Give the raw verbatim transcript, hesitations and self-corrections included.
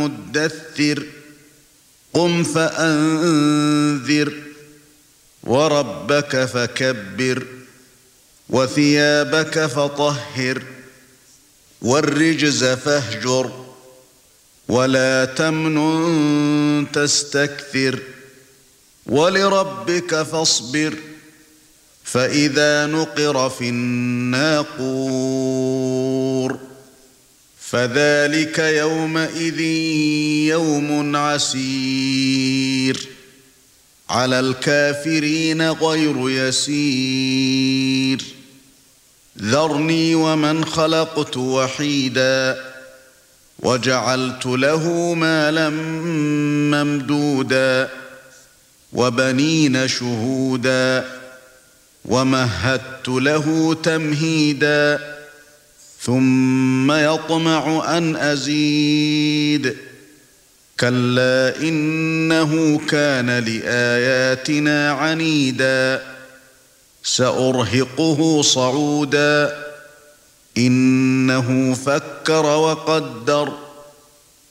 مدثر قم فأنذر وربك فكبر وثيابك فطهر والرجز فاهجر ولا تمنن تستكثر ولربك فاصبر فإذا نقر في الناقور فذلك يومئذ يوم عسير على الكافرين غير يسير ذرني ومن خلقت وحيدا وجعلت له مالا ممدودا وبنين شهودا ومهدت له تمهيدا ثم يطمع أن أزيد كلا إنه كان لآياتنا عنيدا سأرهقه صعودا إنه فكر وقدر